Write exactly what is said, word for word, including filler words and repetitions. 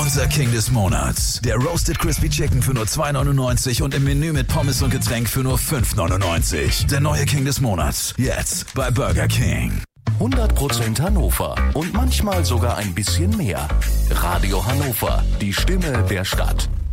Unser King des Monats. Der Roasted Crispy Chicken für nur zwei neunundneunzig und im Menü mit Pommes und Getränk für nur fünf neunundneunzig. Der neue King des Monats. Jetzt bei Burger King. hundert Prozent Hannover und manchmal sogar ein bisschen mehr. Radio Hannover, die Stimme der Stadt.